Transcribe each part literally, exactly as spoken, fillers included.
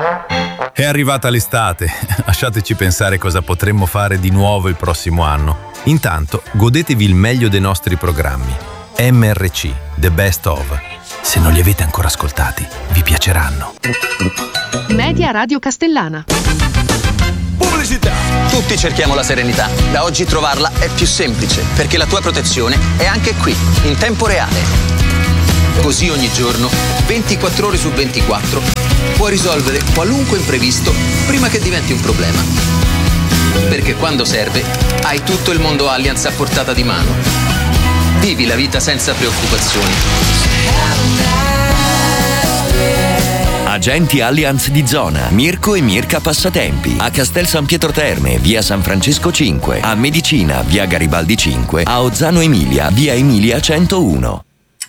È arrivata l'estate, lasciateci pensare cosa potremmo fare di nuovo il prossimo anno. Intanto, godetevi il meglio dei nostri programmi. M R C, The Best Of. Se non li avete ancora ascoltati, vi piaceranno. Media Radio Castellana. Pubblicità! Tutti cerchiamo la serenità. Da oggi trovarla è più semplice, perché la tua protezione è anche qui, in tempo reale. Così ogni giorno, ventiquattro ore su ventiquattro, puoi risolvere qualunque imprevisto prima che diventi un problema. Perché quando serve, hai tutto il mondo Allianz a portata di mano. Vivi la vita senza preoccupazioni. Agenti Allianz di zona, Mirko e Mirka Passatempi, a Castel San Pietro Terme, via San Francesco cinque, a Medicina, via Garibaldi cinque, a Ozzano Emilia, via Emilia centouno.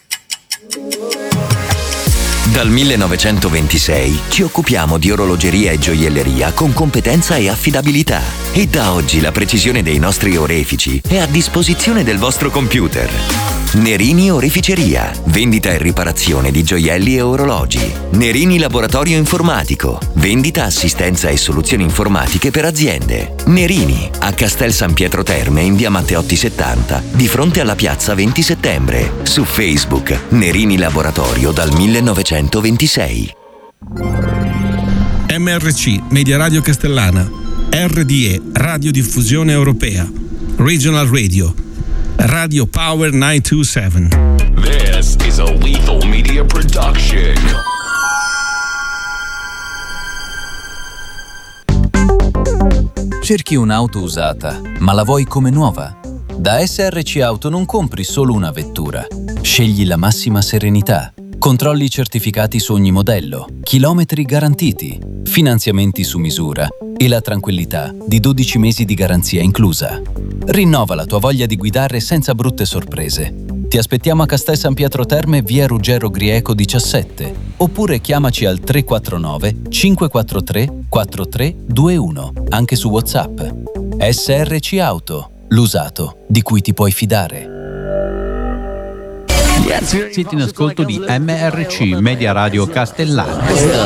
Dal millenovecentoventisei ci occupiamo di orologeria e gioielleria con competenza e affidabilità. E da oggi la precisione dei nostri orefici è a disposizione del vostro computer. Nerini Oreficeria, vendita e riparazione di gioielli e orologi. Nerini Laboratorio Informatico, vendita, assistenza e soluzioni informatiche per aziende. Nerini, a Castel San Pietro Terme in via Matteotti settanta, di fronte alla piazza venti settembre. Su Facebook, Nerini Laboratorio dal millenovecentoventisei. M R C, Media Radio Castellana. R D E, Radiodiffusione Europea. Regional Radio. Radio Power nove due sette. This is a Lethal Media production. Cerchi un'auto usata, ma la vuoi come nuova? Da S R C Auto non compri solo una vettura. Scegli la massima serenità. Controlli certificati su ogni modello, chilometri garantiti, finanziamenti su misura e la tranquillità di dodici mesi di garanzia inclusa. Rinnova la tua voglia di guidare senza brutte sorprese. Ti aspettiamo a Castel San Pietro Terme, via Ruggero Grieco diciassette, oppure chiamaci al tre quattro nove cinque quattro tre quattro tre due uno, anche su WhatsApp. S R C Auto, l'usato di cui ti puoi fidare. Siete in ascolto di M R C, Media Radio Castellana.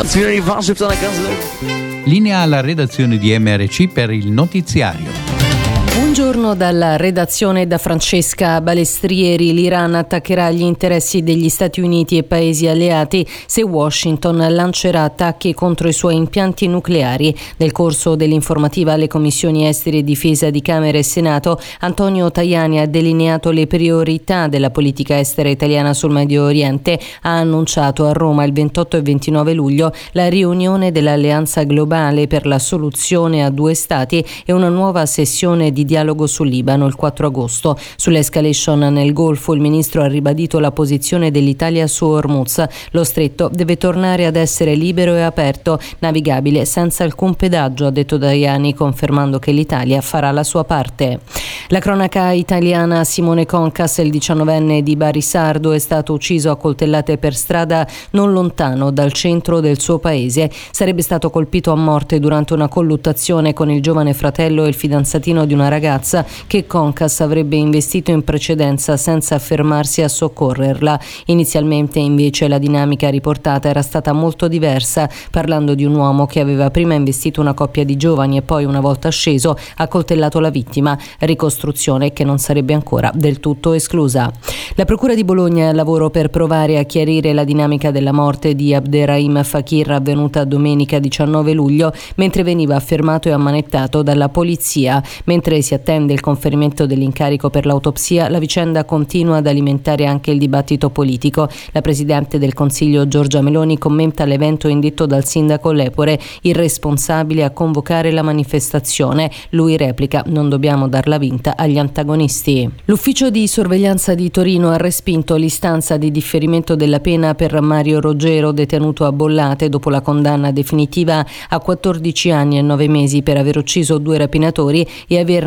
Linea alla redazione di M R C per il notiziario. Buongiorno dalla redazione da Francesca Balestrieri. L'Iran attaccherà gli interessi degli Stati Uniti e paesi alleati se Washington lancerà attacchi contro i suoi impianti nucleari. Nel corso dell'informativa alle commissioni esteri e difesa di Camera e Senato, Antonio Tajani ha delineato le priorità della politica estera italiana sul Medio Oriente. Ha annunciato a Roma il ventotto e ventinove luglio la riunione dell'Alleanza Globale per la soluzione a due stati e una nuova sessione di dialogo sul Libano il quattro agosto. Sull'escalation nel Golfo il ministro ha ribadito la posizione dell'Italia su Hormuz. Lo stretto deve tornare ad essere libero e aperto, navigabile senza alcun pedaggio, ha detto Tajani, confermando che l'Italia farà la sua parte. La cronaca italiana: Simone Concas, il diciannovenne di Barisardo, è stato ucciso a coltellate per strada non lontano dal centro del suo paese. Sarebbe stato colpito a morte durante una colluttazione con il giovane fratello e il fidanzatino di una ragazza che Concas avrebbe investito in precedenza senza fermarsi a soccorrerla. Inizialmente invece la dinamica riportata era stata molto diversa, parlando di un uomo che aveva prima investito una coppia di giovani e poi, una volta sceso, ha coltellato la vittima, ricostruzione che non sarebbe ancora del tutto esclusa. La Procura di Bologna è al lavoro per provare a chiarire la dinamica della morte di Abderrahim Fakir, avvenuta domenica diciannove luglio mentre veniva fermato e ammanettato dalla polizia. Mentre si attende il conferimento dell'incarico per l'autopsia, la vicenda continua ad alimentare anche il dibattito politico. La Presidente del Consiglio Giorgia Meloni commenta l'evento indetto dal sindaco Lepore, irresponsabile a convocare la manifestazione. Lui replica: non dobbiamo darla vinta agli antagonisti. L'ufficio di sorveglianza di Torino ha respinto l'istanza di differimento della pena per Mario Roggero, detenuto a Bollate dopo la condanna definitiva a quattordici anni e nove mesi per aver ucciso due rapinatori e averne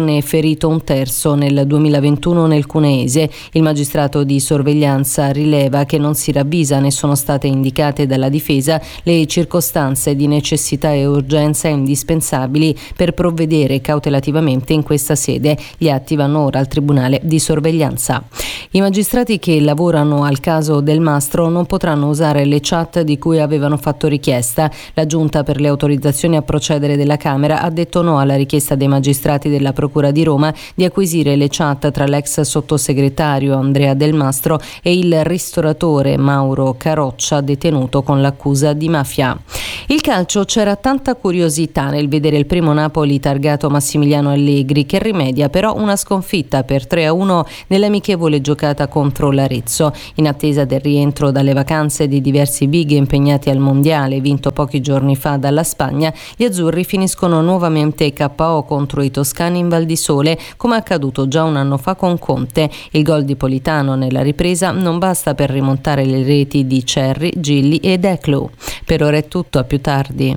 persone, ferito un terzo nel duemilaventuno nel Cuneese. Il magistrato di sorveglianza rileva che non si ravvisa né sono state indicate dalla difesa le circostanze di necessità e urgenza indispensabili per provvedere cautelativamente in questa sede. Gli atti vanno ora al tribunale di sorveglianza. I magistrati che lavorano al caso Del Mastro non potranno usare le chat di cui avevano fatto richiesta. La Giunta per le autorizzazioni a procedere della Camera ha detto no alla richiesta dei magistrati della Procura di Roma di acquisire le chat tra l'ex sottosegretario Andrea Del Mastro e il ristoratore Mauro Caroccia, detenuto con l'accusa di mafia. Il calcio: c'era tanta curiosità nel vedere il primo Napoli targato Massimiliano Allegri, che rimedia però una sconfitta per tre a uno nell'amichevole giocata contro l'Arezzo. In attesa del rientro dalle vacanze di diversi big impegnati al mondiale vinto pochi giorni fa dalla Spagna, gli azzurri finiscono nuovamente K O contro i toscani in Val di Sole, come accaduto già un anno fa con Conte. Il gol di Politano nella ripresa non basta per rimontare le reti di Cerri, Gilli e Declu. Per ora è tutto, a più tardi.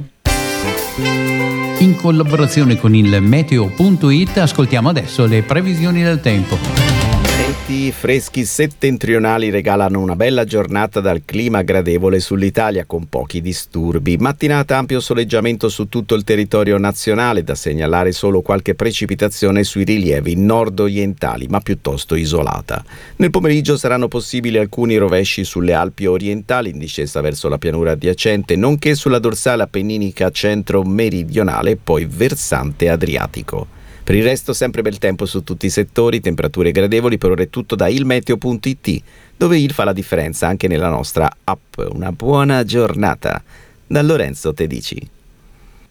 In collaborazione con il meteo punto it ascoltiamo adesso le previsioni del tempo. Venti freschi settentrionali regalano una bella giornata dal clima gradevole sull'Italia con pochi disturbi. Mattinata ampio soleggiamento su tutto il territorio nazionale, da segnalare solo qualche precipitazione sui rilievi nord-orientali, ma piuttosto isolata. Nel pomeriggio saranno possibili alcuni rovesci sulle Alpi orientali in discesa verso la pianura adiacente, nonché sulla dorsale appenninica centro-meridionale e poi versante adriatico. Per il resto sempre bel tempo su tutti i settori, temperature gradevoli. Per ora è tutto da il meteo punto it, dove il fa la differenza anche nella nostra app. Una buona giornata da Lorenzo Tedici.